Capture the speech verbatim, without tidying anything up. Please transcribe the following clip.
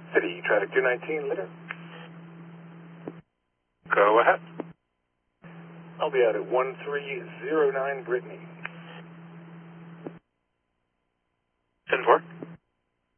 City traffic two nineteen, Litter. Go ahead. I'll be out at one three zero nine Brittany.